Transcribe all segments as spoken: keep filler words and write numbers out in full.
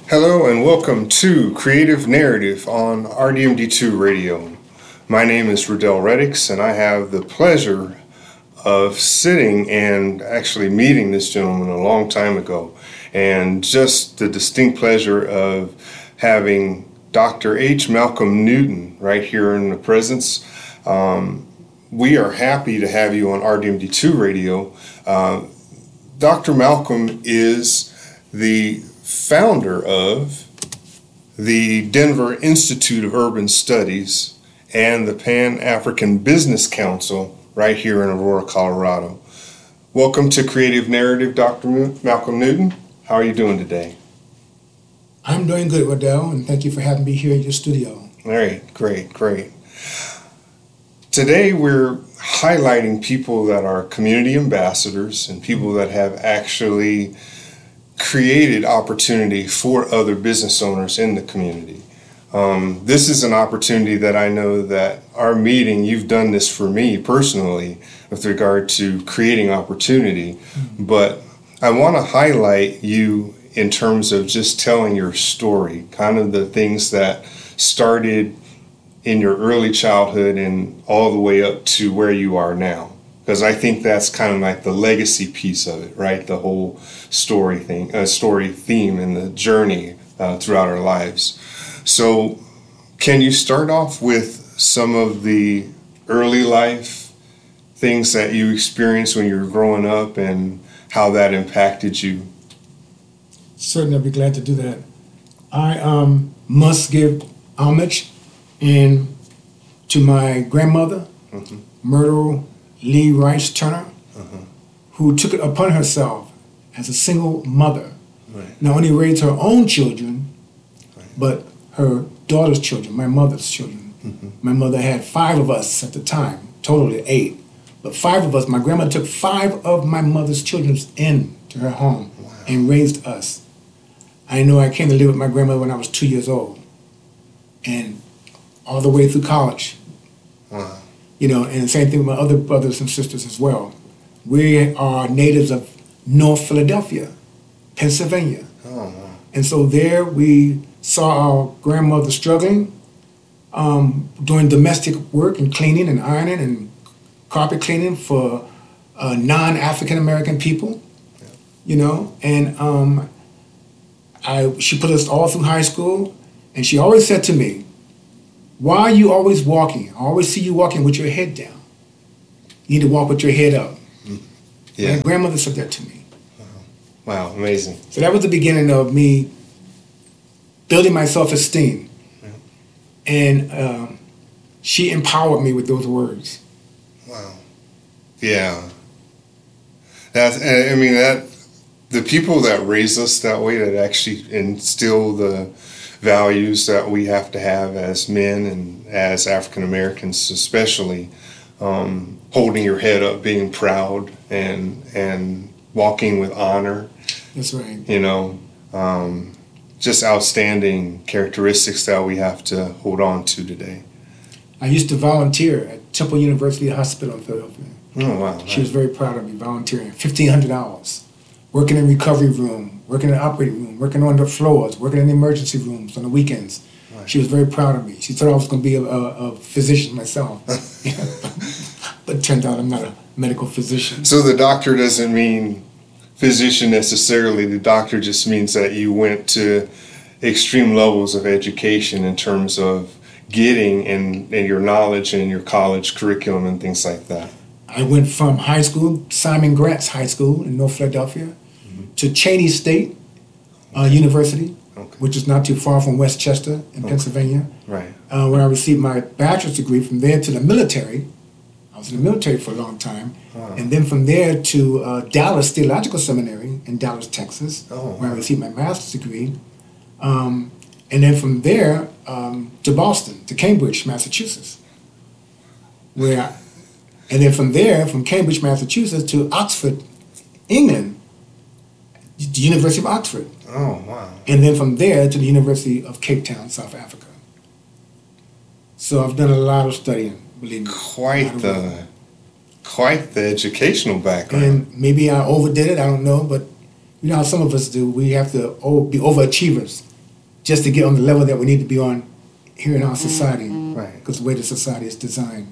Hello and welcome to Creative Narrative on R D M D two Radio. My name is Rudell Reddix and I have the pleasure of sitting and actually meeting this gentleman a long time ago, and just the distinct pleasure of having Doctor H. Malcolm Newton right here in the presence. Um, we are happy to have you on R D M D two Radio. Uh, Doctor Malcolm is the founder of the Denver Institute of Urban Studies and the Pan-African Business Council right here in Aurora, Colorado. Welcome to Creative Narrative, Doctor Malcolm Newton. How are you doing today? I'm doing good, Waddell, and thank you for having me here in your studio. All right, great, great. Today we're highlighting people that are community ambassadors and people that have actually created opportunity for other business owners in the community. Um, this is an opportunity that I know that our meeting, you've done this for me personally with regard to creating opportunity, mm-hmm. but I want to highlight you in terms of just telling your story, kind of the things that started in your early childhood and all the way up to where you are now. Because I think that's kind of like the legacy piece of it, right? The whole story thing, uh, story theme and the journey uh, throughout our lives. So can you start off with some of the early life things that you experienced when you were growing up and how that impacted you? Certainly, I'll be glad to do that. I um, must give homage in, to my grandmother, mm-hmm. Myrtle Lee Rice Turner, uh-huh. who took it upon herself as a single mother, right. not only raised her own children, right. but her daughter's children, my mother's children. Mm-hmm. My mother had five of us at the time, totally eight. But five of us, my grandmother took five of my mother's children in to her home wow. and raised us. I know I came to live with my grandmother when I was two years old, and all the way through college. Wow. You know, and the same thing with my other brothers and sisters as well. We are natives of North Philadelphia, Pennsylvania. Oh, wow. And so there we saw our grandmother struggling, um, doing domestic work and cleaning and ironing and carpet cleaning for uh, non-African American people, yeah. you know. And um, I, she put us all through high school, and she always said to me, "Why are you always walking? I always see you walking with your head down. You need to walk with your head up." Yeah. My grandmother said that to me. Wow, wow, amazing. So that was the beginning of me building my self-esteem. Yeah. And um, she empowered me with those words. Wow. Yeah. That's, I mean, that the people that raise us that way, that actually instill the values that we have to have as men and as African Americans, especially um, holding your head up, being proud, and and walking with honor. That's right. You know, um, just outstanding characteristics that we have to hold on to today. I used to volunteer at Temple University Hospital in Philadelphia. Oh wow! She was very proud of me volunteering. Fifteen hundred hours, working in recovery room, working in the operating room, working on the floors, working in the emergency rooms on the weekends. Right. She was very proud of me. She thought I was going to be a, a, a physician myself. But it turned out I'm not a medical physician. So the doctor doesn't mean physician necessarily. The doctor just means that you went to extreme levels of education in terms of getting and, and your knowledge and your college curriculum and things like that. I went from high school, Simon Gratz High School in North Philadelphia, mm-hmm. to Cheney State uh, University, okay. which is not too far from Westchester in okay. Pennsylvania, right. uh, where I received my bachelor's degree. From there to the military. I was in the military for a long time. Oh. And then from there to uh, Dallas Theological Seminary in Dallas, Texas, oh, where wow. I received my master's degree. Um, and then from there um, to Boston, to Cambridge, Massachusetts, where I, and then from there, from Cambridge, Massachusetts to Oxford, England, the University of Oxford. Oh, wow. And then from there to the University of Cape Town, South Africa. So I've done a lot of studying, believe me. Quite the, quite the educational background. And maybe I overdid it, I don't know, but you know how some of us do. We have to be overachievers just to get on the level that we need to be on here in our society, Right. because the way the society is designed.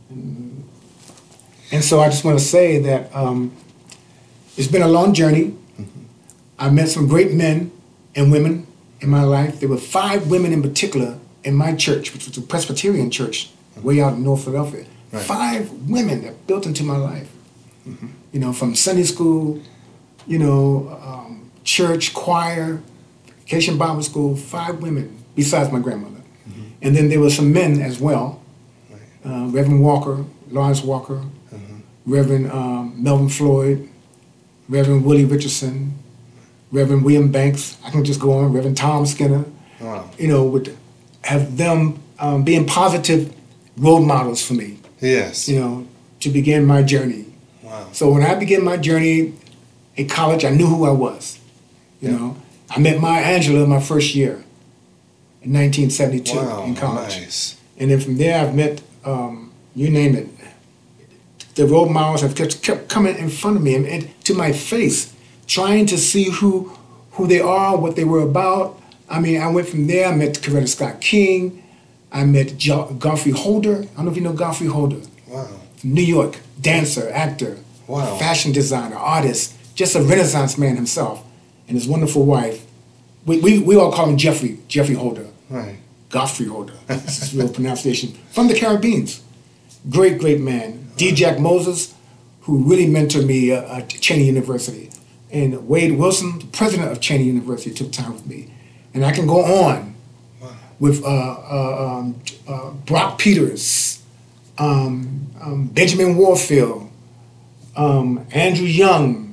And so I just want to say that um, it's been a long journey. Mm-hmm. I met some great men and women in my life. There were five women in particular in my church, which was a Presbyterian church way out in North Philadelphia. Right. Five women that built into my life. Mm-hmm. You know, from Sunday school, you know, um, church, choir, vacation Bible school, five women, besides my grandmother. Mm-hmm. And then there were some men as well. Right. Uh, Reverend Walker, Lawrence Walker, mm-hmm. Reverend um, Melvin Floyd, Reverend Willie Richardson, Reverend William Banks, I can just go on, Reverend Tom Skinner. Wow. You know, would have them um, being positive role models for me. Yes. You know, to begin my journey. Wow. So when I began my journey in college, I knew who I was. You Yeah. know, I met Maya Angelou my first year in nineteen seventy-two Wow, in college. nice. And then from there, I've met, um, you name it, the role models have kept, kept coming in front of me and, and to my face, trying to see who who they are, what they were about. I mean, I went from there, I met Coretta Scott King, I met jo- Godfrey Holder. I don't know if you know Godfrey Holder. Wow. From New York, dancer, actor, Wow. fashion designer, artist, just a Renaissance man himself, and his wonderful wife. We, we, we all call him Jeffrey, Jeffrey Holder. Right. Godfrey Holder, that's his real pronunciation, from the Caribbean. Great, great man. D. Jack Moses, who really mentored me uh, at Cheney University. And Wade Wilson, the president of Cheney University, took time with me. And I can go on Wow. with uh, uh, um, uh, Brock Peters, um, um, Benjamin Warfield, um, Andrew Young,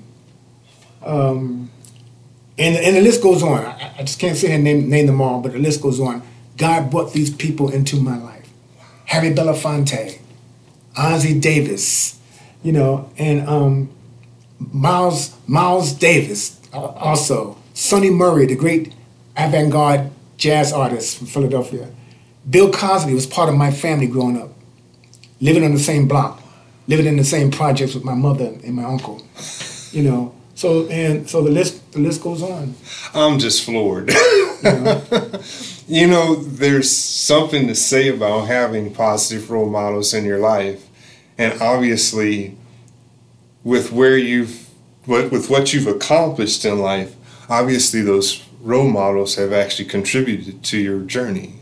um, and, and the list goes on. I, I just can't sit here and name, name them all, but the list goes on. God brought these people into my life. Harry Belafonte, Ozzie Davis, you know, and um, Miles Miles Davis uh, also. Sonny Murray, the great avant-garde jazz artist from Philadelphia. Bill Cosby was part of my family growing up, living on the same block, living in the same projects with my mother and my uncle, you know. So and so the list the list goes on. I'm just floored. You know? You know, there's something to say about having positive role models in your life, and obviously, with where you've, what with what you've accomplished in life, obviously those role models have actually contributed to your journey.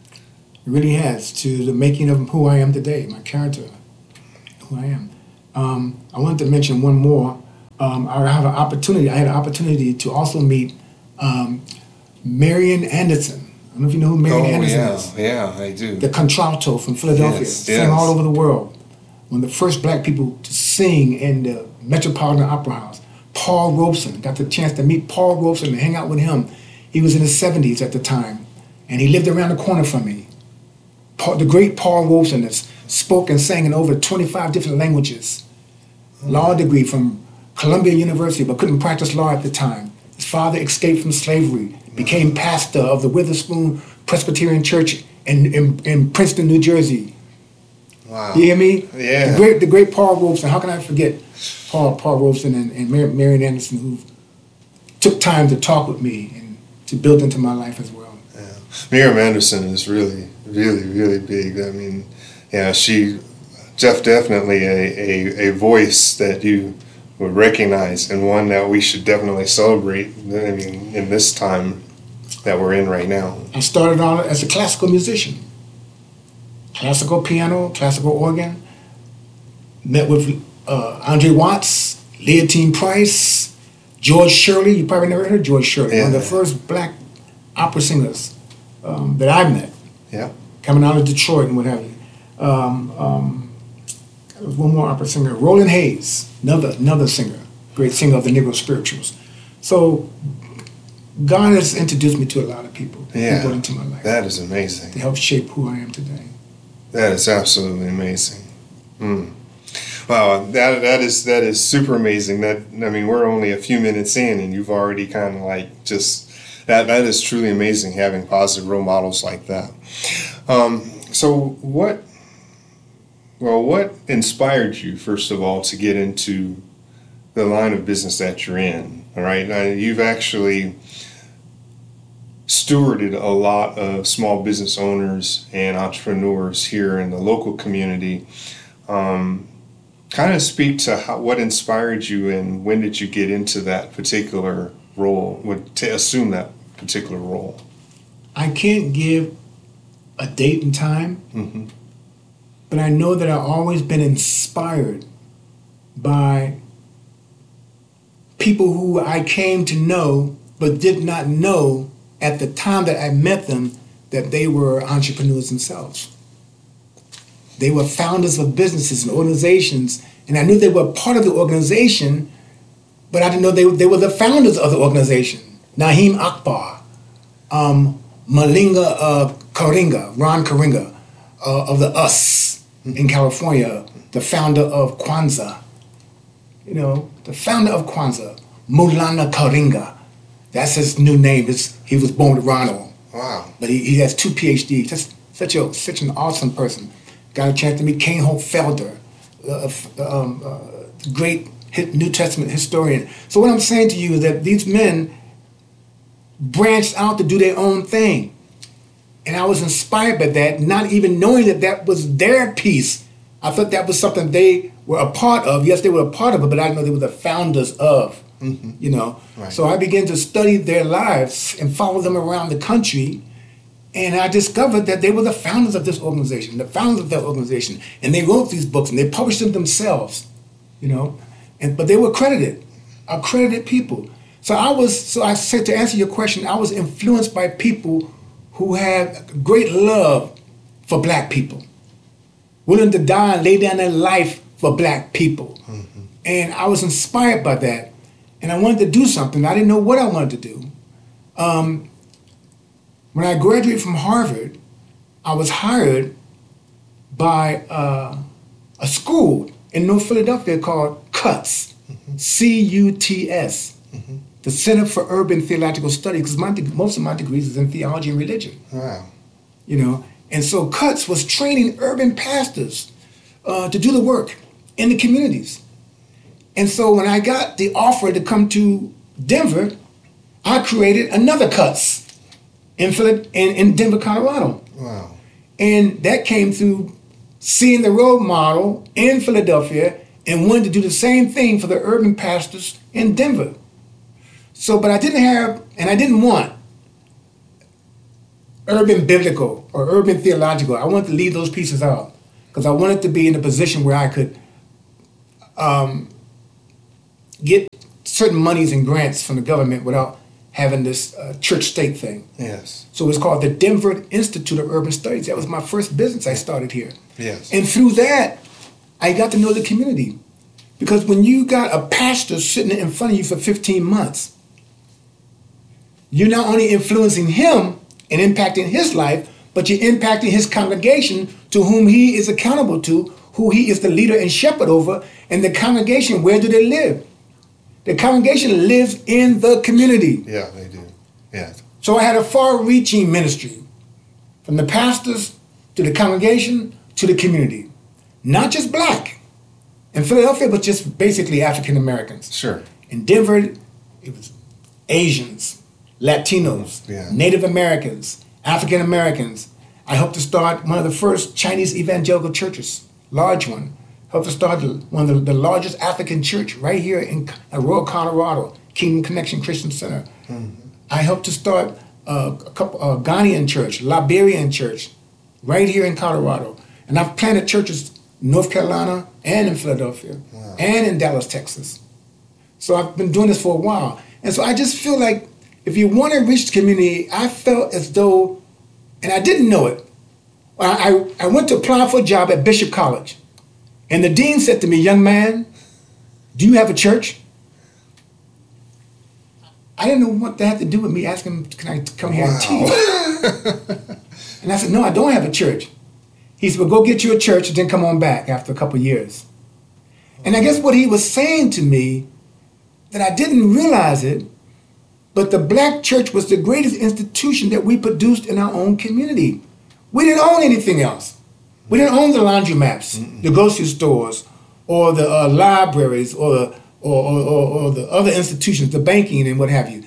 It really has, to the making of who I am today, my character, who I am. Um, I wanted to mention one more. Um, I have an opportunity. I had an opportunity to also meet um, Marian Anderson. I don't know if you know who Marian Oh, Anderson yeah, is. yeah, I do. The contralto from Philadelphia, Yes, sang yes. all over the world. One of the first black people to sing in the Metropolitan Opera House. Paul Robeson, got the chance to meet Paul Robeson and hang out with him. He was in his seventies at the time, and he lived around the corner from me. Paul, the great Paul Robeson that spoke and sang in over twenty-five different languages. Law degree from Columbia University, but couldn't practice law at the time. His father escaped from slavery, became pastor of the Witherspoon Presbyterian Church in, in, in Princeton, New Jersey. Wow. You hear me? Yeah. The great, the great Paul Robeson. How can I forget Paul, Paul Robeson and, and Mar- Marian Anderson, who took time to talk with me and to build into my life as well. Yeah. Miriam Anderson is really, really, really big. I mean, yeah, she, Jeff, definitely a, a, a voice that you would recognize, and one that we should definitely celebrate. I mean, in this time that we're in right now. I started out as a classical musician. Classical piano, classical organ. Met with uh, Andre Watts, Leontine Price, George Shirley. You probably never heard of George Shirley. Yeah. One of the first black opera singers um, that I met. Yeah. Coming out of Detroit and what have you. Um, um, there was one more opera singer, Roland Hayes, another another singer, great singer of the Negro spirituals. So God has introduced me to a lot of people. Yeah. People into my life That is amazing. to help shape who I am today. That is absolutely amazing. Mm. Wow, that that is that is super amazing. That I mean, we're only a few minutes in, and you've already kind of like just that. That is truly amazing having positive role models like that. Um, so what? Well, what inspired you first of all to get into the line of business that you're in? All right, now, you've actually stewarded a lot of small business owners and entrepreneurs here in the local community. Um, kind of speak to how, what inspired you and when did you get into that particular role, to assume that particular role? I can't give a date and time, mm-hmm. but I know that I've always been inspired by people who I came to know but did not know at the time that I met them that they were entrepreneurs themselves. They were founders of businesses and organizations, and I knew they were part of the organization, but I didn't know they, they were the founders of the organization. Naheem Akbar, um, Malinga uh, Karinga, Ron Karinga uh, of the US in California, the founder of Kwanzaa. You know, the founder of Kwanzaa, Maulana Karinga. That's his new name. It's, he was born with Ronald. Wow. But he, he has two P H Ds. Just such a such an awesome person. Got a chance to meet Cain Hope Felder, uh, um, uh, great New Testament historian. So what I'm saying to you is that these men branched out to do their own thing. And I was inspired by that, not even knowing that that was their piece. I thought that was something they were a part of. Yes, they were a part of it, but I didn't know they were the founders of, mm-hmm. you know. Right. So I began to study their lives and follow them around the country. And I discovered that they were the founders of this organization, the founders of that organization. And they wrote these books and they published them themselves, you know. And but they were accredited, accredited people. So I was, so I said, to answer your question, I was influenced by people who had great love for black people, willing to die and lay down their life for black people. Mm-hmm. And I was inspired by that. And I wanted to do something. I didn't know what I wanted to do. Um, when I graduated from Harvard, I was hired by uh, a school in North Philadelphia called CUTS, mm-hmm. C U T S. Mm-hmm. The Center for Urban Theological Studies, because my most of my degrees is in theology and religion. Wow. You know, and so CUTS was training urban pastors uh, to do the work in the communities. And so when I got the offer to come to Denver, I created another CUTS in, Phila- in, in Denver, Colorado. Wow. And that came through seeing the role model in Philadelphia and wanted to do the same thing for the urban pastors in Denver. So, but I didn't have, and I didn't want urban biblical or urban theological. I wanted to leave those pieces out because I wanted to be in a position where I could um, get certain monies and grants from the government without having this uh, church-state thing. Yes. So it's called the Denver Institute of Urban Studies. That was my first business I started here. Yes. And through that, I got to know the community. Because when you got a pastor sitting in front of you for fifteen months, you're not only influencing him and impacting his life, but you're impacting his congregation to whom he is accountable to, who he is the leader and shepherd over. And the congregation, where do they live? The congregation lives in the community. Yeah, they do. Yeah. So I had a far-reaching ministry, from the pastors to the congregation to the community. Not just black in Philadelphia, but just basically African Americans. Sure. In Denver, it was Asians, Latinos, yeah. Native Americans, African Americans. I helped to start one of the first Chinese evangelical churches, large one. Helped to start one of the, the largest African church right here in Aurora, Colorado, Kingdom Connection Christian Center. Mm-hmm. I helped to start uh, a couple a Ghanaian church, Liberian church, right here in Colorado. And I've planted churches in North Carolina and in Philadelphia wow. and in Dallas, Texas. So I've been doing this for a while. And so I just feel like if you want to reach the community, I felt as though, and I didn't know it, I, I, I went to apply for a job at Bishop College. And the dean said to me, young man, do you have a church? I didn't know what that had to do with me asking him, can I come here wow. and teach? And I said, no, I don't have a church. He said, well, go get you a church and then come on back after a couple of years. And I guess what he was saying to me, that I didn't realize it, but the black church was the greatest institution that we produced in our own community. We didn't own anything else. We didn't own the laundromats, mm-mm. the grocery stores, or the uh, libraries, or, or, or, or, or the other institutions, the banking and what have you.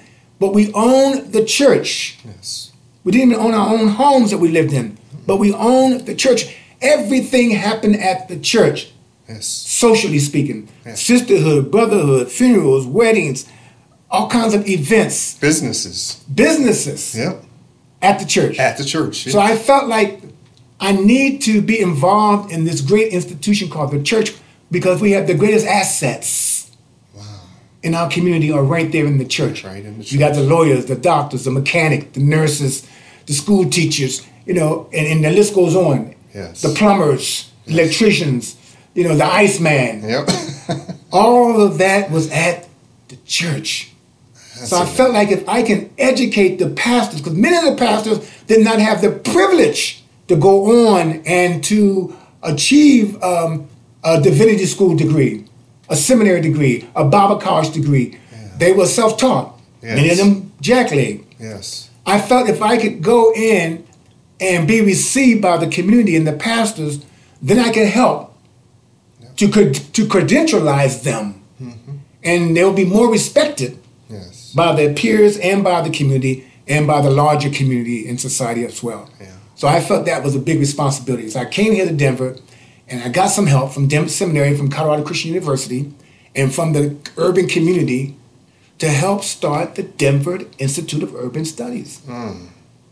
but we owned the church. Yes. We didn't even own our own homes that we lived in, but we owned the church. Everything happened at the church, Yes. socially speaking. Yes. Sisterhood, brotherhood, funerals, weddings, all kinds of events, Businesses. businesses Yep. at the church. At the church. So yes. I felt like I need to be involved in this great institution called the church because we have the greatest assets Wow. in our community are right there in the church. Right in the You got church. the lawyers, the doctors, the mechanic, the nurses, the school teachers, you know, and, and the list goes on. Yes. The plumbers, electricians, you know, the iceman. Yep. All of that was at the church. So I That's felt like if I can educate the pastors, because many of the pastors did not have the privilege to go on and to achieve um, a divinity school degree, a seminary degree, a Bible college degree. Yeah. They were self-taught. Yes. Many of them jackleg. Yes. I felt if I could go in and be received by the community and the pastors, then I could help to cred- to credentialize them, Mm-hmm. and they'll be more respected Yes. by their peers and by the community and by the larger community and society as well. Yeah. So I felt that was a big responsibility. So I came here to Denver, and I got some help from Denver Seminary, from Colorado Christian University, and from the urban community to help start the Denver Institute of Urban Studies. Mm.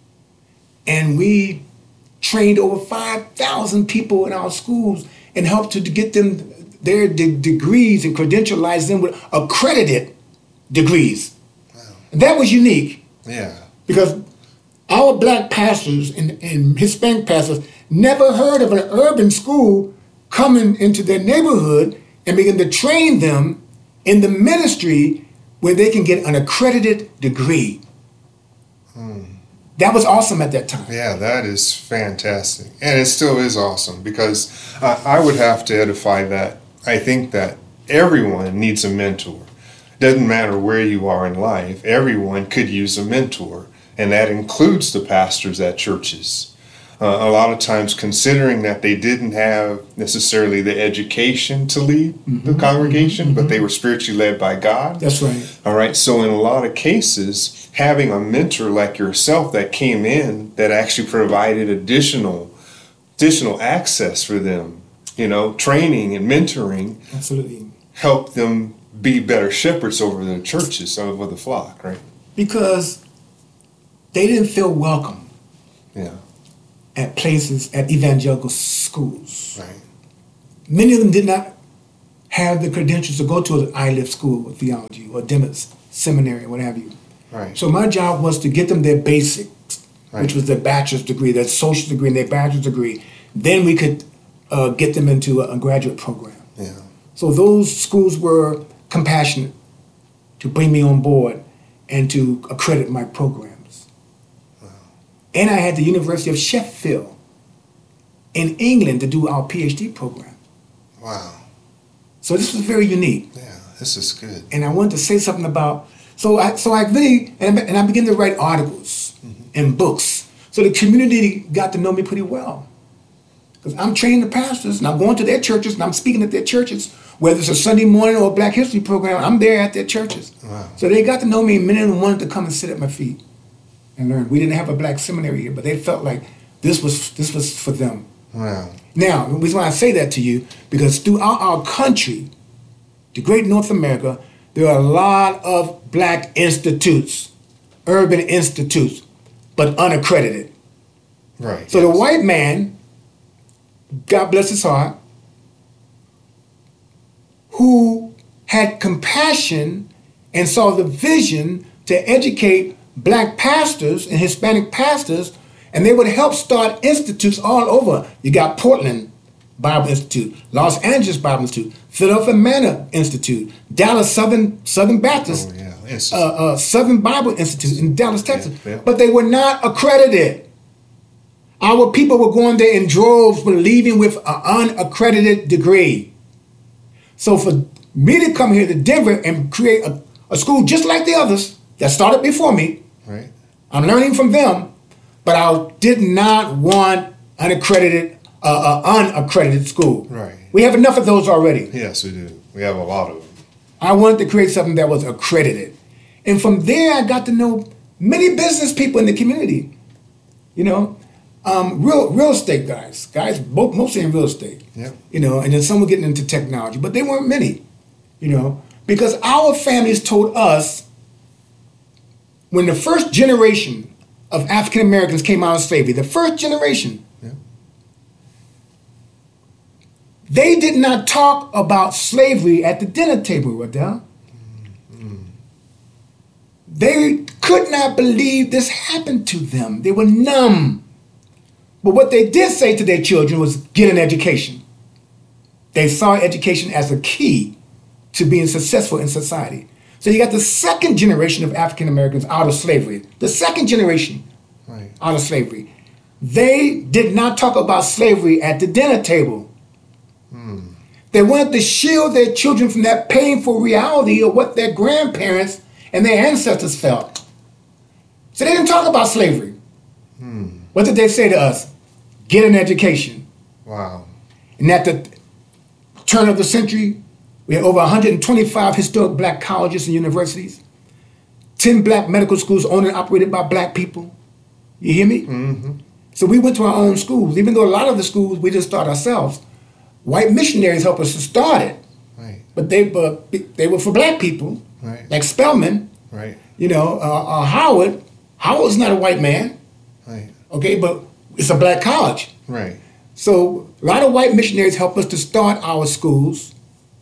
And we trained over five thousand people in our schools and helped to get them their de- degrees and credentialize them with accredited degrees. Wow. And that was unique Yeah. because our black pastors and, and Hispanic pastors never heard of an urban school coming into their neighborhood and begin to train them in the ministry where they can get an accredited degree. Hmm. That was awesome at that time. Yeah, that is fantastic. And it still is awesome because I, I would have to edify that. I think that everyone needs a mentor. Doesn't matter where you are in life, everyone could use a mentor. And that includes the pastors at churches. Uh, a lot of times, considering that they didn't have necessarily the education to lead Mm-hmm. the congregation, Mm-hmm. but they were spiritually led by God. That's right. All right. So in a lot of cases, having a mentor like yourself that came in that actually provided additional additional access for them, you know, training and mentoring, Absolutely. helped them be better shepherds over their churches, over the flock, right? Because they didn't feel welcome Yeah. at places, at evangelical schools. Right. Many of them did not have the credentials to go to an I L I F school of theology or Demis seminary or what have you. Right. So my job was to get them their basics, Right. which was their bachelor's degree, their social degree, and their bachelor's degree. Then we could uh, get them into a, a graduate program. Yeah. So those schools were compassionate to bring me on board and to accredit my programs. Wow. And I had the University of Sheffield in England to do our PhD program. Wow. So this was very unique. Yeah. This is good. And I wanted to say something about, so I, so I really, and, and I began to write articles Mm-hmm. and books. So the community got to know me pretty well. Because I'm training the pastors and I'm going to their churches and I'm speaking at their churches. Whether it's a Sunday morning or a Black History program, I'm there at their churches. Wow. So they got to know me, and many of them wanted to come and sit at my feet and learn. We didn't have a black seminary here, but they felt like this was this was for them. Wow. Now, the reason why I say that to you, because throughout our country, the great North America, there are a lot of black institutes, urban institutes, but unaccredited. Right. So yes. the white man, God bless his heart, who had compassion and saw the vision to educate black pastors and Hispanic pastors, and they would help start institutes all over. You got Portland Bible Institute, Los Angeles Bible Institute, Philadelphia Manor Institute, Dallas Southern Southern Baptist, Oh, yeah. uh, It's, uh, Southern Bible Institute in Dallas, Texas. Yeah, yeah. But they were not accredited. Our people were going there in droves, but leaving with an unaccredited degree. So for me to come here to Denver and create a, a school just like the others that started before me, right. I'm learning from them, but I did not want unaccredited, uh, uh, unaccredited school. Right. We have enough of those already. Yes, we do. We have a lot of them. I wanted to create something that was accredited. And from there, I got to know many business people in the community. You know, um, real real estate guys, guys, both mostly in real estate. Yeah. You know, and then some were getting into technology, but they weren't many. You know, because our families told us when the first generation of African Americans came out of slavery, the first generation, yeah. they did not talk about slavery at the dinner table, Waddell. Mm-hmm. They could not believe this happened to them. They were numb. But what they did say to their children was get an education. They saw education as a key to being successful in society. So you got the second generation of African Americans out of slavery. The second generation right. out of slavery. They did not talk about slavery at the dinner table. Hmm. They wanted to shield their children from that painful reality of what their grandparents and their ancestors felt. So they didn't talk about slavery. Hmm. What did they say to us? Get an education. Wow. And at the turn of the century, we had over one hundred twenty-five historic black colleges and universities, ten black medical schools owned and operated by black people. You hear me? Mm-hmm. So we went to our own schools, even though a lot of the schools we didn't start ourselves. White missionaries helped us to start it. Right. But they, but they were for black people, Right. like Spelman, Right. you know, uh, uh, Howard. Howard's not a white man, Right. okay, but it's a black college. Right. So a lot of white missionaries helped us to start our schools.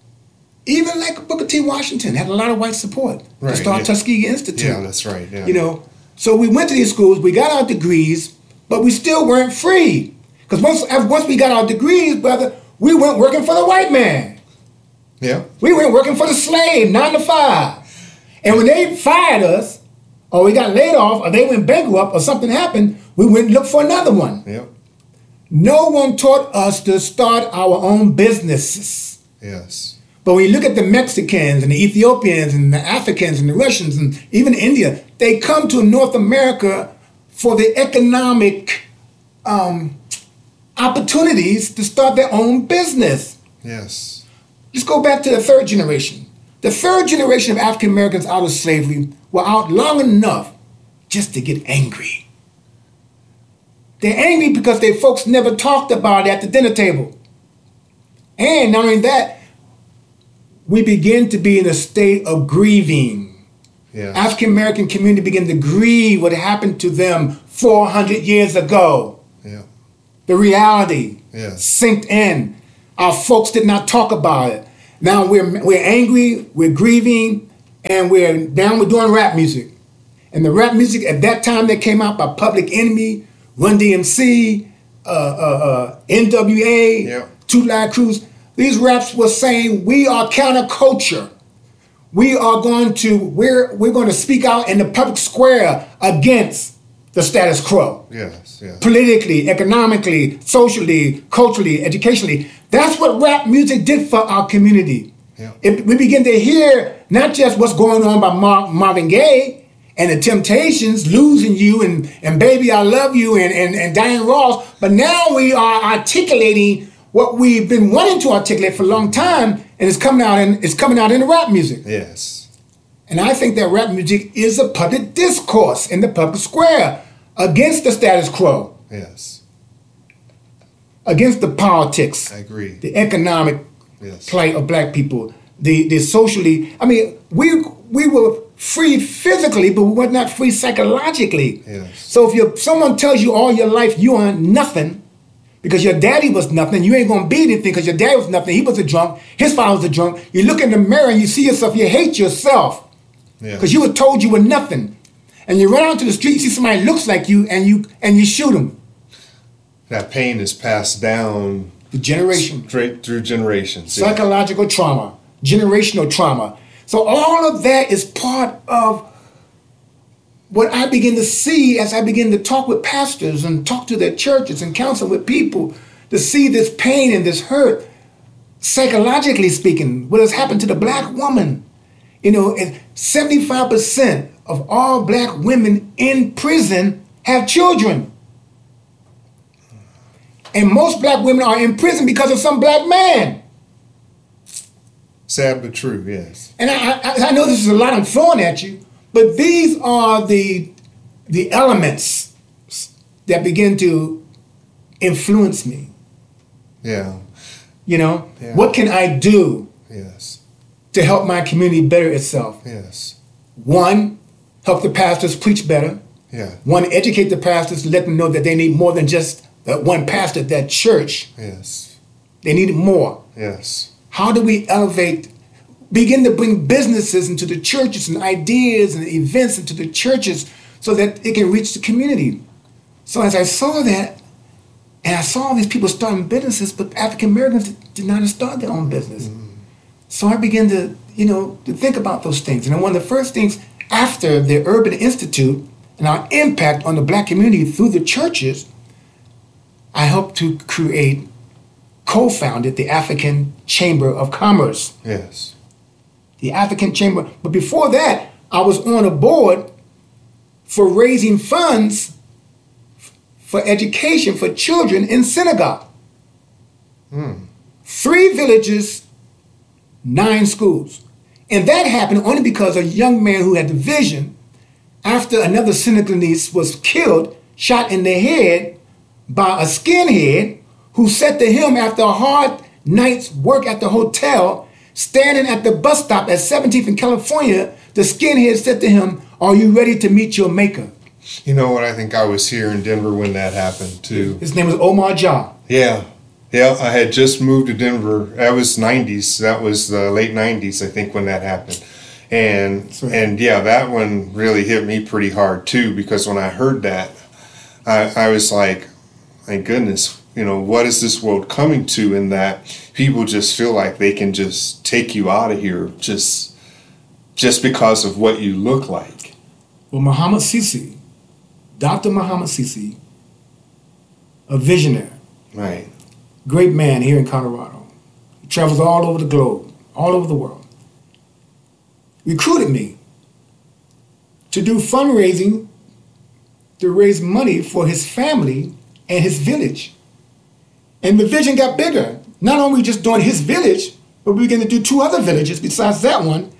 Even like Booker T. Washington had a lot of white support Right, to start yeah. Tuskegee Institute. Yeah, that's right. Yeah. You know, so we went to these schools, we got our degrees, but we still weren't free. Because once, once we got our degrees, brother, we went working for the white man. Yeah. We went working for the slave, nine to five. And when they fired us, or we got laid off, or they went bankrupt, or something happened, we went and looked for another one. Yeah. No one taught us to start our own businesses. Yes. But when you look at the Mexicans and the Ethiopians and the Africans and the Russians and even India, they come to North America for the economic um, opportunities to start their own business. Yes. Let's go back to the third generation. The third generation of African Americans out of slavery were out long enough just to get angry. They're angry because their folks never talked about it at the dinner table. And not only that, we begin to be in a state of grieving. Yes. African American community begin to grieve what happened to them four hundred years ago. Yeah. The reality Yes. sinked in. Our folks did not talk about it. Now we're we're angry, we're grieving, and we're now we're doing rap music. And the rap music at that time that came out by Public Enemy, Run D M C, uh, uh, uh, N W A, Yeah. Two Live Crews. These raps were saying we are counterculture. We are going to we're we're going to speak out in the public square against the status quo. Yes. Yes. Politically, economically, socially, culturally, educationally. That's what rap music did for our community. Yeah. It, we begin to hear not just what's going on by Mar- Marvin Gaye and the Temptations, Losing You, and, and Baby I Love You, and, and, and Diana Ross, but now we are articulating what we've been wanting to articulate for a long time, and it's coming out in, it's coming out in the rap music. Yes. And I think that rap music is a public discourse in the public square against the status quo, Yes. against the politics, I agree. the economic Yes. plight of black people, the, the socially. I mean, we we were free physically, but we were not free psychologically. Yes. So if you someone tells you all your life you are nothing, because your daddy was nothing, you ain't gonna be anything because your daddy was nothing, he was a drunk, his father was a drunk, you look in the mirror and you see yourself, you hate yourself. Yes. Because you were told you were nothing. And you run out to the street, you see somebody looks like you, and you and you shoot them. That pain is passed down The generation. straight through generations. Yeah. Psychological trauma, generational trauma. So all of that is part of what I begin to see as I begin to talk with pastors and talk to their churches and counsel with people, to see this pain and this hurt, psychologically speaking, what has happened to the black woman. You know, seventy-five percent of all black women in prison have children. And most black women are in prison because of some black man. Sad but true, yes. And I, I, I know this is a lot I'm throwing at you, But these are the the elements that begin to influence me. Yeah. You know, Yeah. what can I do Yes. to help my community better itself? Yes. One, help the pastors preach better. Yeah. One, educate the pastors to let them know that they need more than just that one pastor at that church. Yes. They need more. Yes. How do we elevate, begin to bring businesses into the churches and ideas and events into the churches so that it can reach the community? So as I saw that, and I saw these people starting businesses, but African Americans did not start their own business. Mm-hmm. So I began to, you know, to think about those things. And one of the first things after the Urban Institute and our impact on the black community through the churches, I helped to create, co-founded the African Chamber of Commerce. Yes. The African Chamber. But before that, I was on a board for raising funds for education for children in Senegal. Mm. Three villages, nine schools. And that happened only because a young man who had the vision, after another Senegalese was killed, shot in the head by a skinhead who said to him after a hard night's work at the hotel, standing at the bus stop at seventeenth in California, the skinhead said to him, "Are you ready to meet your maker?" You know what? I think I was here in Denver when that happened too. His name was Omar Jah. Yeah. Yeah, I had just moved to Denver. That was nineties. That was the late nineties, I think, when that happened. And right. and yeah, that one really hit me pretty hard too, because when I heard that, I, I was like, my goodness, you know, what is this world coming to, in that people just feel like they can just take you out of here just just because of what you look like. Well, Muhammad Sisi, Doctor Muhammad Sisi, a visionary. Right. Great man here in Colorado. He travels all over the globe, all over the world. Recruited me to do fundraising to raise money for his family and his village. And the vision got bigger. Not only just doing his village, but we began to do two other villages besides that one,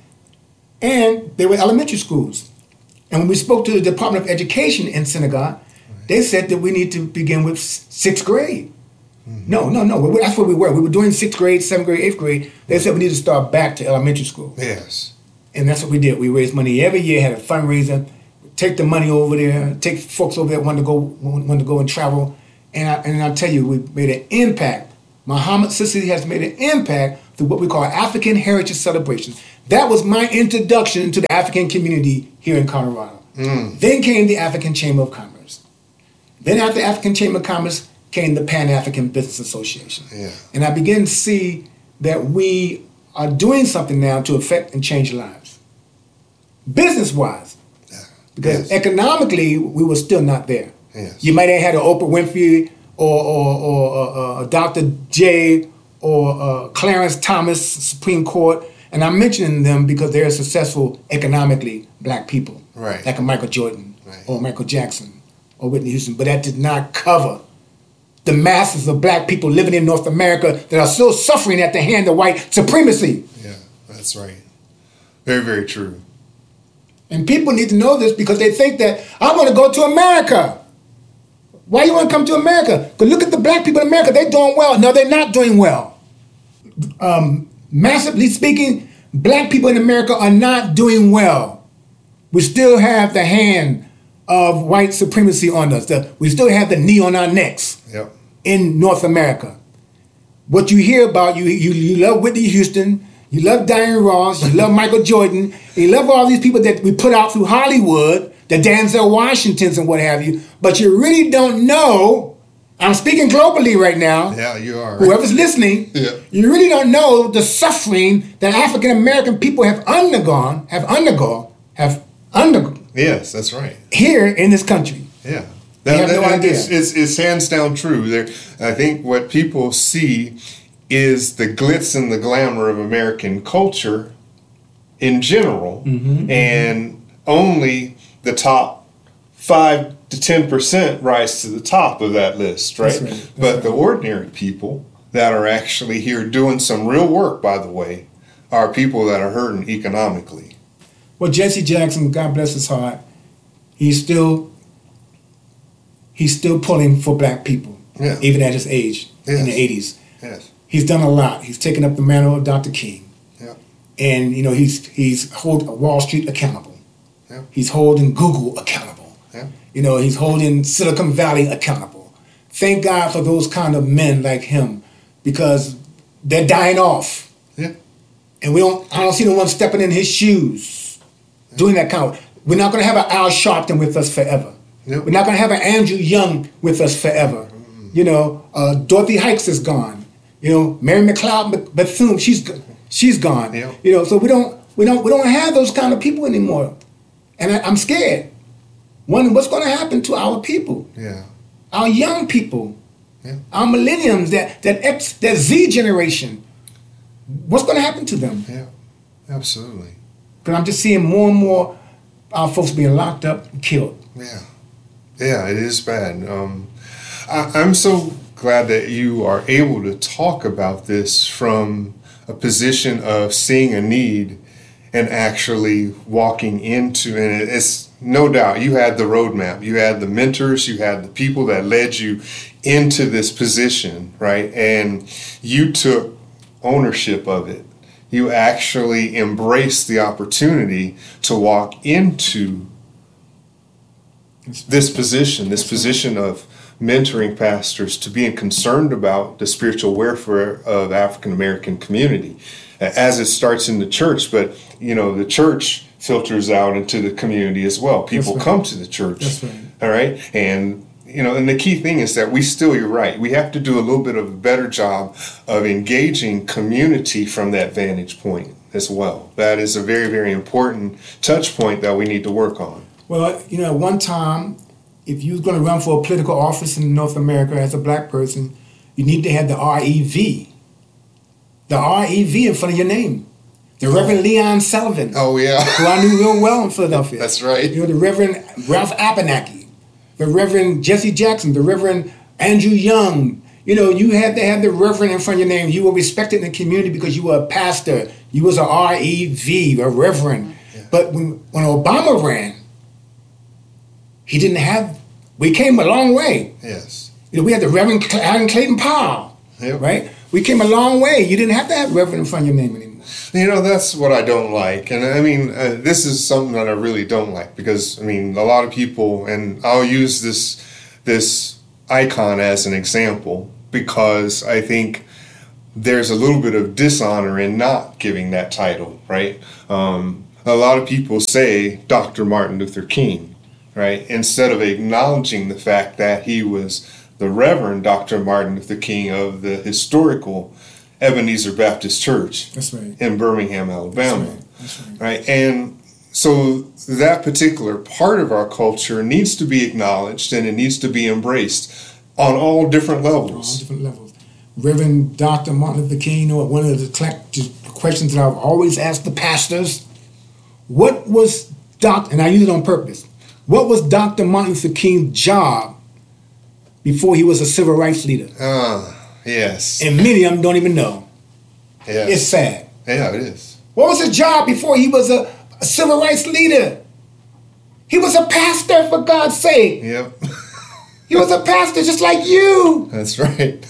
and they were elementary schools. And when we spoke to the Department of Education in Senegal, they said that we need to begin with sixth grade. Mm-hmm. No, no, no. That's what we were. We were doing sixth grade, seventh grade, eighth grade. They said we need to start back to elementary school. Yes. And that's what we did. We raised money every year, had a fundraiser, take the money over there, take folks over there wanted to go, wanted to go and travel. And, I, and I'll tell you, we made an impact. Muhammad Sisi has made an impact through what we call African Heritage Celebrations. That was my introduction to the African community here in Colorado. Mm. Then came the African Chamber of Commerce. Then after the African Chamber of Commerce came the Pan-African Business Association. Yeah. And I began to see that we are doing something now to affect and change lives. Business-wise. Yeah. Because yes. economically, we were still not there. Yes. You might have had an Oprah Winfrey or, or, or uh, a Doctor J or uh, Clarence Thomas, Supreme Court. And I'm mentioning them because they're successful economically black people. Right. Like a Michael Jordan right. or Michael Jackson or Whitney Houston. But that did not cover the masses of black people living in North America that are still suffering at the hand of white supremacy. Yeah, that's right. Very, very true. And people need to know this because they think that, I want to go to America. Why you want to come to America? Because look at the black people in America. They're doing well. No, they're not doing well. Um, massively speaking, black people in America are not doing well. We still have the hand of white supremacy on us. The, we still have the knee on our necks. Yep. In North America. What you hear about, you, you you love Whitney Houston, you love Diana Ross, you love Michael Jordan, you love all these people that we put out through Hollywood, the Denzel Washingtons and what have you, but you really don't know, I'm speaking globally right now. Yeah, you are. Whoever's listening, yeah. You really don't know the suffering that African American people have undergone, have undergone, have undergone. Yes, that's right. Here in this country. Yeah. They have no idea. It's, it's, it's hands down true. There, I think what people see is the glitz and the glamour of American culture in general, mm-hmm, and mm-hmm. only the top five to ten percent rise to the top of that list, right? That's right. That's but right. The ordinary people that are actually here doing some real work, by the way, are people that are hurting economically. Well, Jesse Jackson, God bless his heart, he's still he's still pulling for black people, Yeah. even at his age Yes. in the eighties. Yes. He's done a lot. He's taken up the mantle of Doctor King, Yeah. and you know he's he's holding Wall Street accountable. Yeah. He's holding Google accountable. Yeah. You know, he's holding Silicon Valley accountable. Thank God for those kind of men like him, because they're dying off. Yeah. And we don't I don't see no one stepping in his shoes, doing that kind of. We're not going to have an Al Sharpton with us forever. Yep. We're not going to have an Andrew Young with us forever. Mm-hmm. You know, uh, Dorothy Hikes is gone. You know, Mary McLeod Bethune, she's she's gone. Yep. You know, so we don't we don't we don't have those kind of people anymore, and I, I'm scared. Wondering what's going to happen to our people, Yeah. our young people, Yeah. our millenniums, that that X, that Z generation. What's going to happen to them? Yeah. Absolutely. Because I'm just seeing more and more our folks being locked up and killed. Yeah. Yeah, it is bad. Um, I, I'm so glad that you are able to talk about this from a position of seeing a need and actually walking into, and it's no doubt you had the roadmap, you had the mentors, you had the people that led you into this position, right? And you took ownership of it. You actually embraced the opportunity to walk into this position, this position of mentoring pastors, to being concerned about the spiritual welfare of African American community, as it starts in the church. But you know, the church filters out into the community as well. People right. come to the church. That's right. All right, and you know, and the key thing is that we still, you're right, we have to do a little bit of a better job of engaging community from that vantage point as well. That is a very, very important touch point that we need to work on. Well, you know, one time, if you're going to run for a political office in North America as a black person, you need to have the R E V. The R E V in front of your name. The Reverend Leon Sullivan, Oh, yeah. who I knew real well in Philadelphia. That's right. You know, the Reverend Ralph Abernathy, the Reverend Jesse Jackson, the Reverend Andrew Young. You know, you had to have the Reverend in front of your name. You were respected in the community because you were a pastor. You was a R E V, a Reverend. Yeah. But when, when Obama ran, he didn't have, we came a long way. Yes. You know, we had the Reverend Cl- Aaron Clayton Powell, Yep. right? We came a long way. You didn't have to have Reverend in front of your name anymore. You know, that's what I don't like. And I mean, uh, this is something that I really don't like, because, I mean, a lot of people, and I'll use this this icon as an example, because I think there's a little bit of dishonor in not giving that title, right? Um, a lot of people say Doctor Martin Luther King, right? Instead of acknowledging the fact that he was the Reverend Doctor Martin Luther King of the historical Ebenezer Baptist Church. That's right. In Birmingham, Alabama. That's right. That's right. Right? And so that particular part of our culture needs to be acknowledged, and it needs to be embraced on all different On all levels. different levels. Reverend Doctor Martin Luther King, you know, one of the cl- questions that I've always asked the pastors, what was Doctor, and I use it on purpose, what was Doctor Martin Luther King's job before he was a civil rights leader? Ah, yes. And many of them don't even know. Yes. It's sad. Yeah, it is. What was his job before he was a, a civil rights leader? He was a pastor, for God's sake. Yep. He was a pastor just like you. That's right.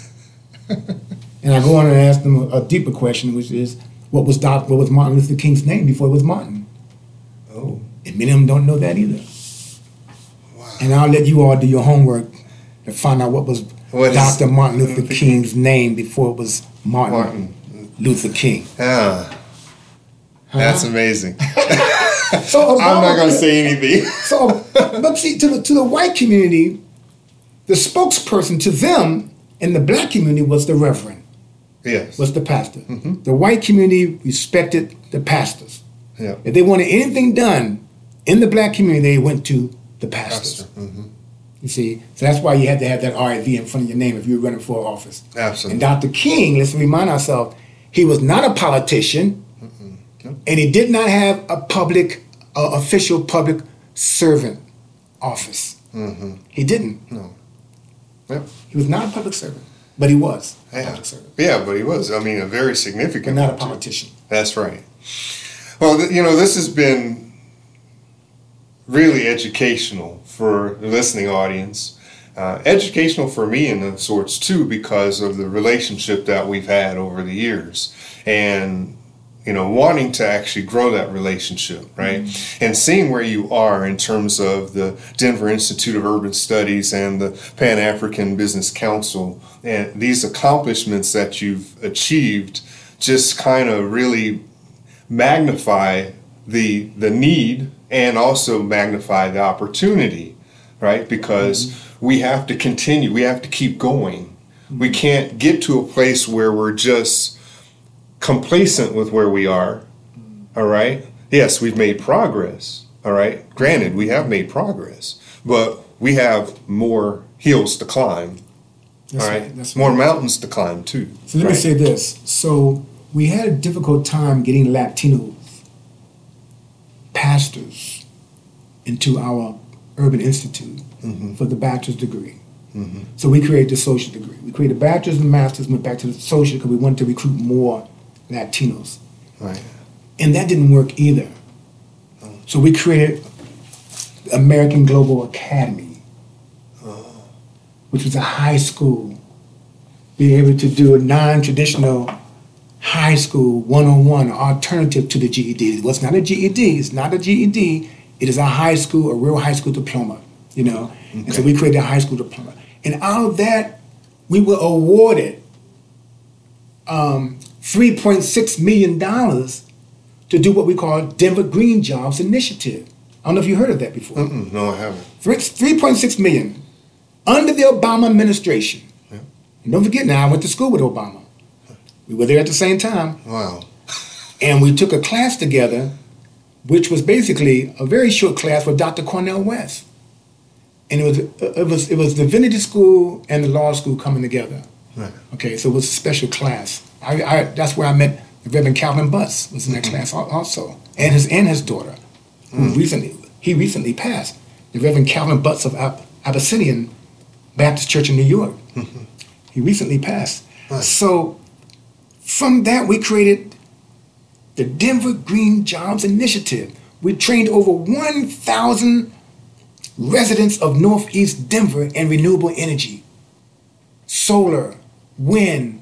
And I go on and ask them a, a deeper question, which is, what was Doc, what was Martin Luther King's name before it was Martin? Oh. And many of them don't know that either. Wow. And I'll let you all do your homework to find out what was What is Doctor Martin Luther Luther King's name before it was Martin, Martin. Luther King. Ah, that's amazing. So I'm not Obama- going to say anything. So, but see, to the, to the white community, the spokesperson to them in the black community was the reverend, Yes. was the pastor. Mhm. The white community respected the pastors. Yeah. If they wanted anything done in the black community, they went to the pastors. Pastor. Hmm. You see, so that's why you had to have that R I V in front of your name if you were running for office. Absolutely. And Doctor King, let's remind ourselves, he was not a politician, Nope. and he did not have a public, uh, official public servant office. Mm-hmm. He didn't. No. Yep. He was not a public servant, but he was a Yeah. public servant, Yeah, but he was, I mean, a very but significant not a one, too. politician. That's right. Well, th- you know, this has been really educational for the listening audience. Uh, educational for me in of sorts too, because of the relationship that we've had over the years, and you know, wanting to actually grow that relationship, right? Mm-hmm. And seeing where you are in terms of the Denver Institute of Urban Studies and the Pan-African Business Council, and these accomplishments that you've achieved just kind of really magnify the the need and also magnify the opportunity, right? Because mm-hmm. we have to continue, we have to keep going. Mm-hmm. We can't get to a place where we're just complacent with where we are, all right? Yes, we've made progress, all right? Granted, we have made progress, but we have more hills to climb, that's all right? right? That's more right. mountains to climb too. So let right? me say this. So we had a difficult time getting Latinos, pastors, into our Urban Institute mm-hmm. for the bachelor's degree. Mm-hmm. So we created the social degree. We created a bachelor's and master's, went back to the social because we wanted to recruit more Latinos. Right. And that didn't work either. Oh. So we created American Global Academy, oh. which was a high school, being able to do a non-traditional high school one-on-one alternative to the G E D. It was not a G E D. It's not a G E D. It is a high school, a real high school diploma, you know. Okay. And so we created a high school diploma. And out of that, we were awarded um, three point six million dollars to do what we call Denver Green Jobs Initiative. I don't know if you heard of that before. Mm-mm, no, I haven't. three point six million dollars under the Obama administration. Yeah. And don't forget now, I went to school with Obama. We were there at the same time. Wow. And we took a class together, which was basically a very short class with Doctor Cornel West. And it was it was it was the Divinity School and the law school coming together. Right. Okay, so it was a special class. I, I that's where I met the Reverend Calvin Butts was in that mm-hmm. class also, and his and his daughter, who mm. recently he recently passed. The Reverend Calvin Butts of Ab- Abyssinian Baptist Church in New York. Mm-hmm. He recently passed. Right. So from that we created the Denver Green Jobs Initiative. We trained over one thousand residents of Northeast Denver in renewable energy, solar, wind,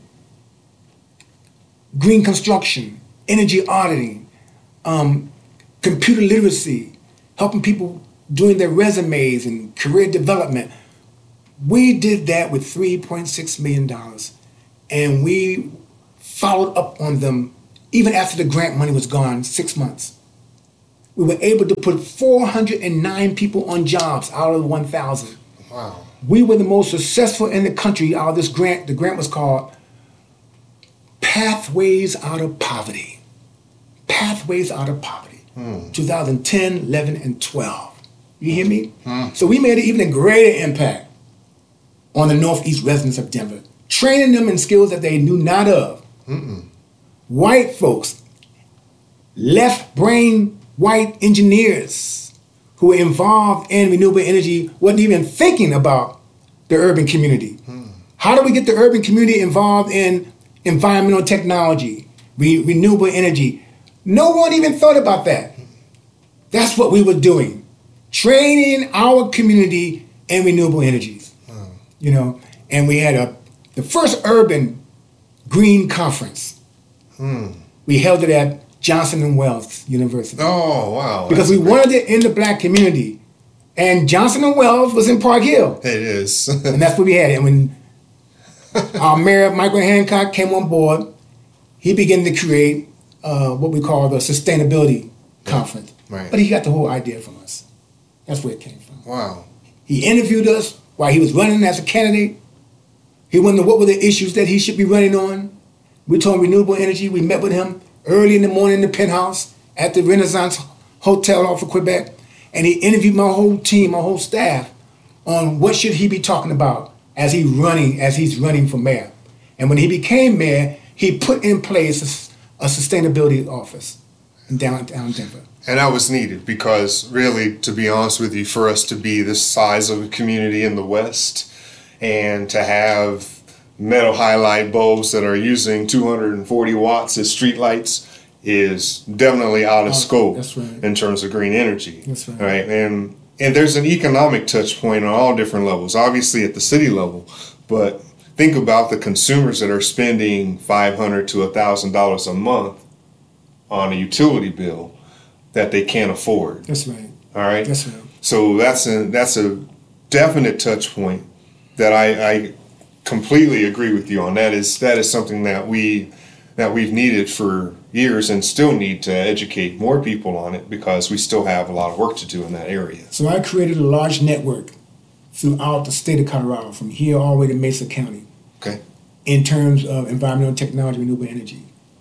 green construction, energy auditing, um, computer literacy, helping people doing their resumes and career development. We did that with three point six million dollars, and we followed up on them even after the grant money was gone, six months. We were able to put four hundred nine people on jobs out of the one thousand. Wow. We were the most successful in the country out of this grant. The grant was called Pathways Out of Poverty. Pathways Out of Poverty. Hmm. twenty ten, eleven, and twelve. You hear me? Hmm. So we made an even greater impact on the Northeast residents of Denver, training them in skills that they knew not of. Mm-mm. White folks, left brain white engineers who were involved in renewable energy wasn't even thinking about the urban community. Hmm. How do we get the urban community involved in environmental technology, re- renewable energy? No one even thought about that. That's what we were doing, training our community in renewable energies. Hmm. You know, and we had a the first urban green conference. Hmm. We held it at Johnson and Wales University. Oh, wow. Because we great. wanted it in the black community. And Johnson and Wales was in Park Hill. It is. And that's what we had. And when our mayor, Michael Hancock, came on board, he began to create uh, what we call the Sustainability Conference. Right. But he got the whole idea from us. That's where it came from. Wow. He interviewed us while he was running as a candidate. He wondered what were the issues that he should be running on. We told him renewable energy. We met with him early in the morning in the penthouse at the Renaissance Hotel off of Quebec. And he interviewed my whole team, my whole staff, on what should he be talking about as he running, as he's running for mayor. And when he became mayor, he put in place a, a sustainability office in downtown Denver. And that was needed because really, to be honest with you, for us to be this size of a community in the West and to have metal halide bulbs that are using two hundred forty watts as street lights, is definitely out of Oh, scope that's right. in terms of green energy. That's right. Right. And and there's an economic touch point on all different levels, obviously at the city level, but think about the consumers that are spending five hundred to a thousand dollars a month on a utility bill that they can't afford. That's right. All right. That's right. So that's a that's a definite touch point that I, I completely agree with you on. That is that is something that we that we've needed for years and still need to educate more people on it, because we still have a lot of work to do in that area. So I created a large network throughout the state of Colorado, from here all the way to Mesa County. Okay. In terms of environmental technology, renewable energy.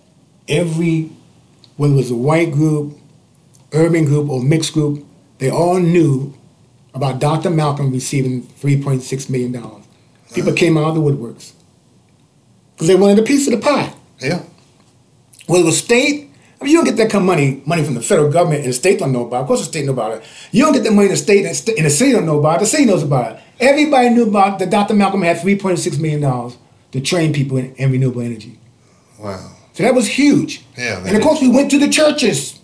Every, whether it was a white group, urban group, or mixed group, they all knew about Doctor Malcolm receiving three point six million dollars. People came out of the woodworks because they wanted a piece of the pie. Yeah. Well, it was state. I mean, you don't get that kind of money, money from the federal government, and the state don't know about it. Of course, the state know about it. You don't get that money in the state, and the st- and the city don't know about it. The city knows about it. Everybody knew about that. Doctor Malcolm had three point six million dollars to train people in, in renewable energy. Wow. So that was huge. Yeah. And of course, we went to the churches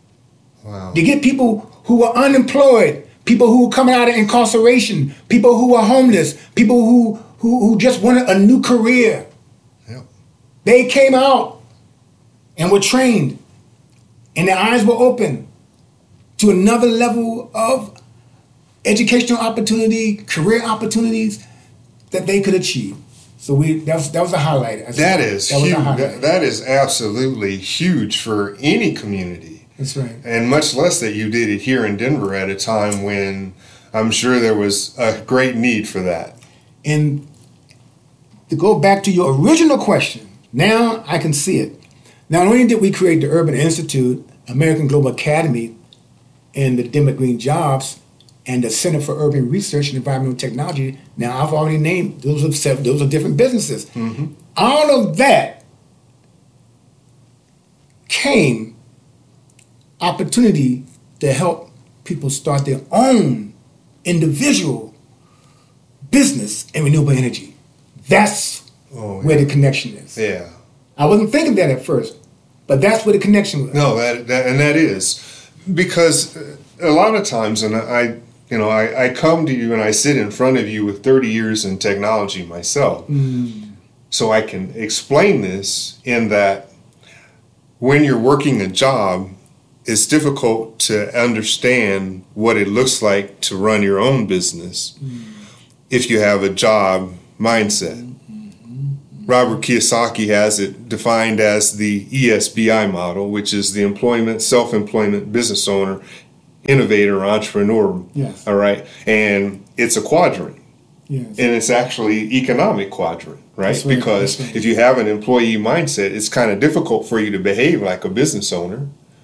Wow. to get people who were unemployed, people who were coming out of incarceration, people who were homeless, people who who, who just wanted a new career. Yeah. They came out and were trained, and their eyes were open to another level of educational opportunity, career opportunities that they could achieve. So we that was, that was a highlight. I That said. is that was huge. a highlight. That, that is absolutely huge for any community. That's right. And much less that you did it here in Denver at a time when I'm sure there was a great need for that. And to go back to your original question, now I can see it. Not only did we create the Urban Institute, American Global Academy, and the Denver Green Jobs, and the Center for Urban Research and Environmental Technology, now I've already named, those are seven, those are different businesses. Mm-hmm. All of that came opportunity to help people start their own individual business in renewable energy. That's Oh, where yeah. the connection is. Yeah. I wasn't thinking that at first, but that's where the connection was. No, that, that and that is because a lot of times, and I, you know, I, I come to you and I sit in front of you with thirty years in technology myself, Mm. so I can explain this in that when you're working a job, it's difficult to understand what it looks like to run your own business Mm. if you have a job mindset. Robert Kiyosaki has it defined as the E S B I model, which is the employment, self-employment, business owner, innovator, entrepreneur. Yes. All right. And it's a quadrant. Yes. And it's actually economic quadrant, right? That's right, Because that's right. if you have an employee mindset, it's kind of difficult for you to behave like a business owner.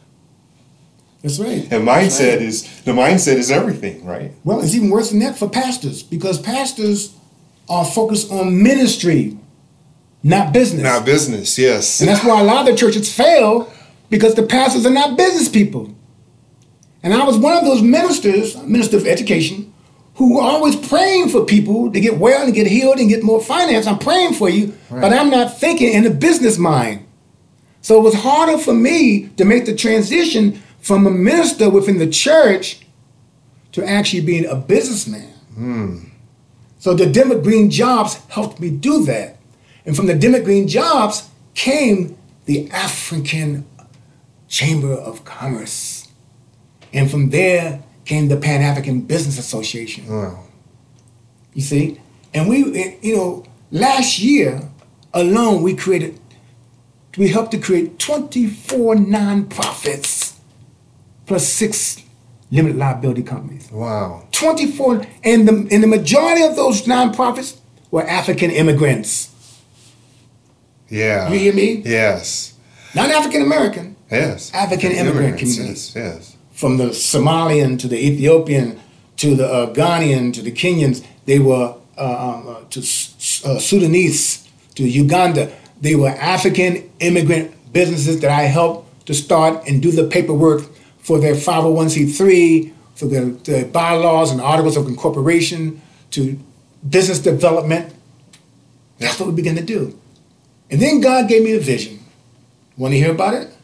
That's right. And That's mindset right. is the mindset is everything, right? Well, it's even worse than that for pastors, because pastors are focused on ministry, not business. Now business, yes. And that's why a lot of the churches fail, because the pastors are not business people. And I was one of those ministers, minister of education, who were always praying for people to get well and get healed and get more finance. I'm praying for you, Right. but I'm not thinking in a business mind. So it was harder for me to make the transition from a minister within the church to actually being a businessman. Hmm. So the Denver Green Jobs helped me do that. And from the Denver Green Jobs came the African Chamber of Commerce. And from there came the Pan-African Business Association. Wow. You see? And we, you know, last year alone, we created, we helped to create twenty-four nonprofits plus six limited liability companies. Wow. twenty-four, and the, and the majority of those nonprofits were African immigrants. Yeah. You hear me? Yes. Not African American, Yes. African immigrant Immigrants, communities. Yes, yes. From the Somalian to the Ethiopian to the uh, Ghanaian to the Kenyans, they were uh, um, uh, to uh, Sudanese to Uganda. They were African immigrant businesses that I helped to start and do the paperwork for their five oh one c three, for their, their bylaws and articles of incorporation, to business development. That's what we began to do. And then God gave me a vision. Want to hear about it?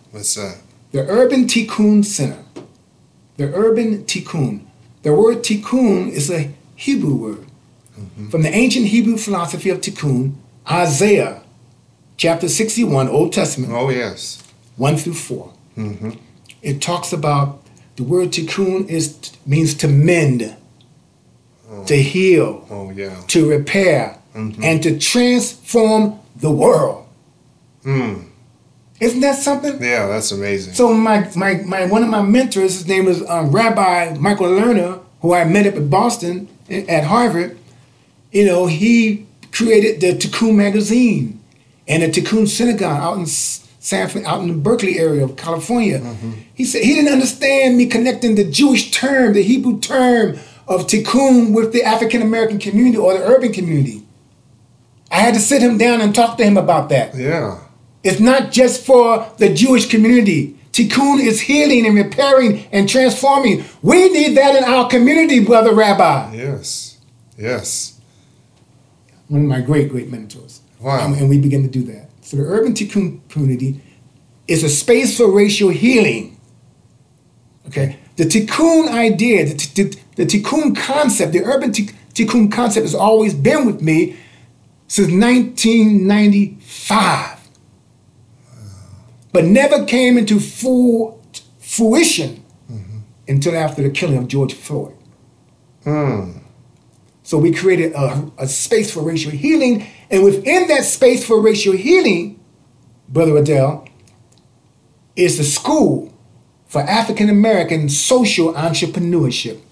What's that? The Urban Tikkun Center. The Urban Tikkun. The word tikkun is a Hebrew word. Mm-hmm. From the ancient Hebrew philosophy of tikkun, Isaiah chapter sixty-one, Old Testament. Oh, yes. one through four. Mm-hmm. It talks about the word tikkun is means to mend, oh. to heal, oh, yeah. to repair, mm-hmm. and to transform the world. Mm. Isn't that something? Yeah, that's amazing. So my, my, my one of my mentors, his name is um, Rabbi Michael Lerner, who I met up in Boston at Harvard. You know, he created the Tikkun magazine and the Tikkun synagogue out in San, out in the Berkeley area of California. Mm-hmm. He said he didn't understand me connecting the Jewish term, the Hebrew term of Tikkun with the African American community or the urban community. I had to sit him down and talk to him about that. Yeah. It's not just for the Jewish community. Tikkun is healing and repairing and transforming. We need that in our community, Brother Rabbi. Yes, yes. One of my great, great mentors. Wow. And, and we begin to do that. So the Urban Tikkun community is a space for racial healing. Okay? The Tikkun idea, the, the, the Tikkun concept, the Urban Tikkun concept has always been with me since nineteen ninety-five. But never came into full fruition mm-hmm. until after the killing of George Floyd. Mm. So we created a, a space for racial healing, and within that space for racial healing, Brother Adele, is the School for African American Social Entrepreneurship.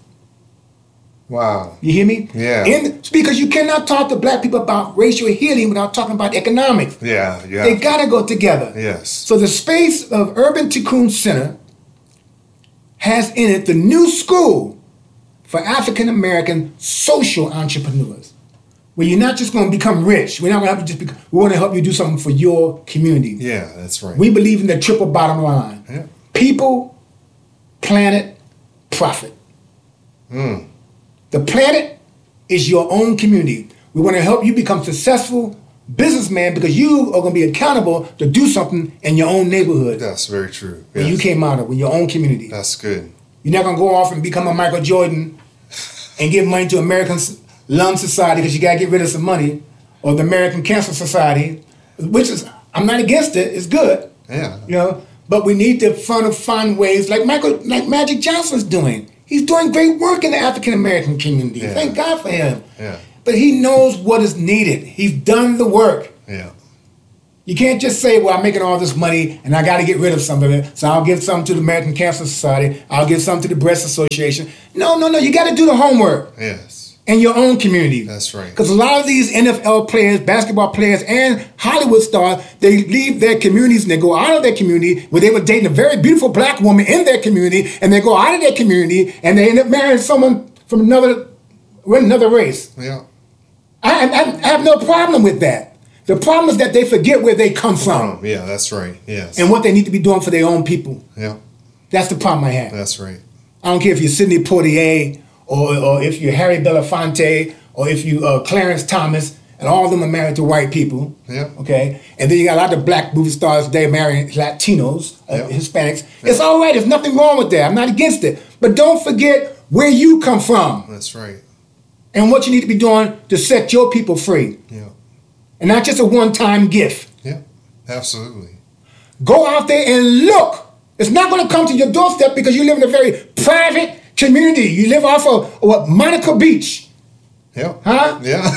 Wow. You hear me? Yeah. In, because you cannot talk to black people about racial healing without talking about economics. Yeah, yeah. They got to go together. Yes. So the space of Urban Tikkun Center has in it the new school for African American social entrepreneurs, where you're not just going to become rich. We're not going to help you just become, we want to help you do something for your community. Yeah, that's right. We believe in the triple bottom line. Yeah. People, planet, profit. Mm. The planet is your own community. We want to help you become successful businessman because you are going to be accountable to do something in your own neighborhood. That's very true. Where yes. you came out of, with your own community. That's good. You're not going to go off and become a Michael Jordan and give money to American Lung Society because you got to get rid of some money, or the American Cancer Society, which is, I'm not against it, it's good. Yeah. You know, but we need to find, find ways like Michael, like Magic Johnson's doing. He's doing great work in the African American community. Yeah. Thank God for him. Yeah. But he knows what is needed. He's done the work. Yeah. You can't just say, well, I'm making all this money and I got to get rid of some of it, so I'll give some to the American Cancer Society, I'll give some to the Breast Association. No, no, no, you got to do the homework. Yes. In your own community. That's right. Because a lot of these N F L players, basketball players, and Hollywood stars, they leave their communities and they go out of their community where they were dating a very beautiful black woman in their community, and they go out of their community and they end up marrying someone from another, another race. Yeah. I, I, I have no problem with that. The problem is that they forget where they come from. Yeah, that's right. Yes. And what they need to be doing for their own people. Yeah. That's the problem I have. That's right. I don't care if you're Sidney Poitier, or, or if you're Harry Belafonte, or if you uh, Clarence Thomas, and all of them are married to white people. Yeah. Okay. And then you got a lot of black movie stars today marrying Latinos, uh, yeah. Hispanics. Yeah. It's all right. There's nothing wrong with that. I'm not against it. But don't forget where you come from. That's right. And what you need to be doing to set your people free. Yeah. And not just a one-time gift. Yeah. Absolutely. Go out there and look. It's not going to come to your doorstep because you live in a very private community. You live off of what, Monaco Beach. Yeah. Huh? Yeah.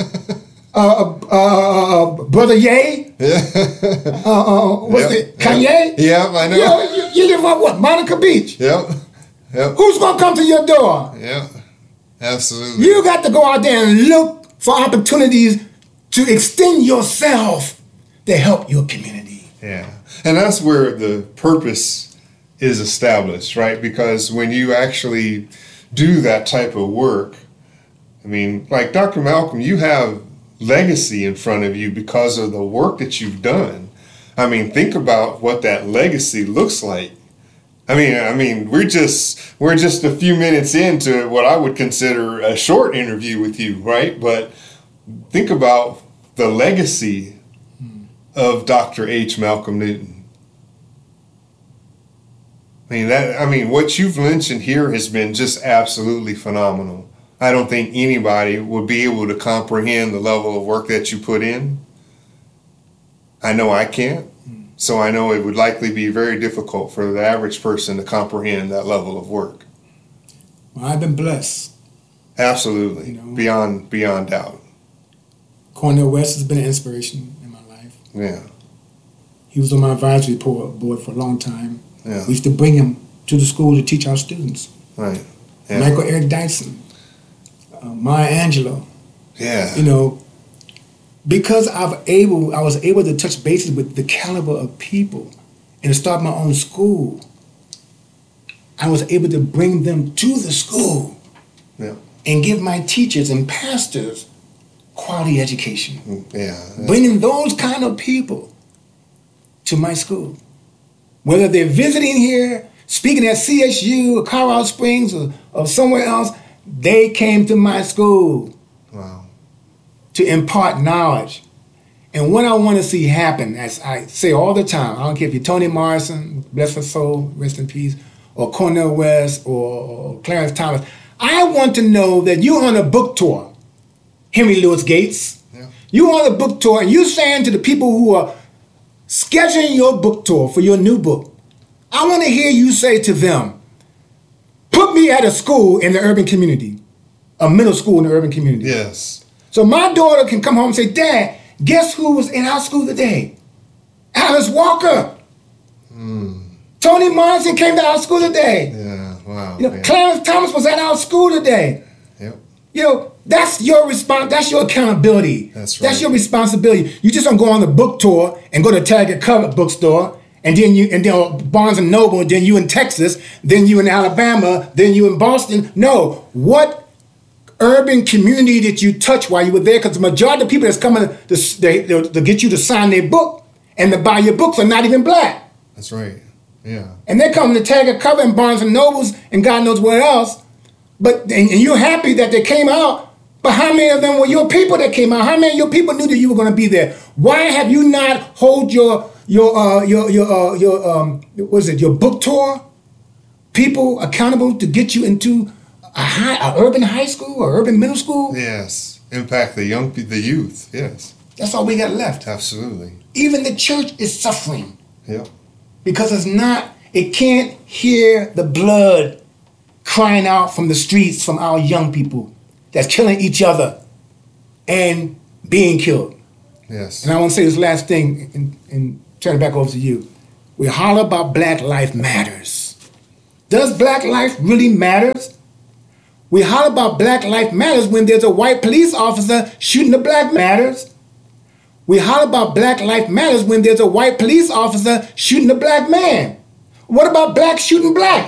uh, uh, uh, uh, Brother Ye. Yeah. uh, uh, what's yep. it? Kanye. Yeah, I know. You, know, you, you live on what? Monaco Beach. Yep. Yep. Who's gonna come to your door? Yeah. Absolutely. You got to go out there and look for opportunities to extend yourself to help your community. Yeah. And that's where the purpose is established, right? Because when you actually do that type of work, I mean, like Doctor Malcolm, you have legacy in front of you because of the work that you've done. I mean, think about what that legacy looks like. I mean, I mean, we're just we're just a few minutes into what I would consider a short interview with you, right? But think about the legacy of Doctor H. Malcolm Newton. mean that. I mean, what you've mentioned here has been just absolutely phenomenal. I don't think anybody would be able to comprehend the level of work that you put in. I know I can't. So I know it would likely be very difficult for the average person to comprehend that level of work. Well, I've been blessed. Absolutely, You know, beyond beyond doubt. Cornel West has been an inspiration in my life. Yeah, He was on my advisory board board for a long time. yeah, We used to bring him to the school to teach our students. right. Yeah, Michael Eric Dyson, uh, Maya Angelou. yeah, You know, because I've able, I was able to touch bases with the caliber of people and to start my own school, I was able to bring them to the school yeah, and give my teachers and pastors quality education. yeah. Bringing those kind of people to my school. Whether they're visiting here, speaking at C S U or Colorado Springs or, or somewhere else, they came to my school Wow. to impart knowledge. And what I want to see happen, as I say all the time, I don't care if you're Toni Morrison, bless her soul, rest in peace, or Cornel West, or, or Clarence Thomas, I want to know that you're on a book tour, Henry Louis Gates. Yeah. You're on a book tour and you're saying to the people who are scheduling your book tour for your new book, I want to hear you say to them, put me at a school in the urban community, a middle school in the urban community. Yes. So my daughter can come home and say, Dad, guess who was in our school today? Alice Walker. Mm. Toni Morrison came to our school today. Yeah. Wow. You know, yeah. Clarence Thomas was at our school today. Yep. You know, that's your response. That's your accountability. That's right. That's your responsibility. You just don't go on the book tour and go to Taggart Cover bookstore, and then you and then Barnes and Noble, and then you in Texas, then you in Alabama, then you in Boston. No, what urban community did you touch while you were there? Because the majority of the people that's coming to, they, to get you to sign their book and to buy your books are not even black. That's right. Yeah. And they're coming to Taggart Cover and Barnes and Nobles and God knows where else. But and, and you're happy that they came out. But how many of them were your people that came out? How many of your people knew that you were going to be there? Why have you not hold your your uh, your your uh, your um what is it your book tour people accountable to get you into a high a urban high school or urban middle school? Yes. Impact the young, pe- the youth. Yes. That's all we got left. Absolutely. Even the church is suffering Yep. because it's not. It can't hear the blood crying out from the streets from our young people that's killing each other and being killed. Yes. And I want to say this last thing and, and turn it back over to you. We holler about Black Life Matters. Does Black life really matters? We holler about Black Life Matters when there's a white police officer shooting a black matters. We holler about Black Life Matters when there's a white police officer shooting a black man. What about black shooting black?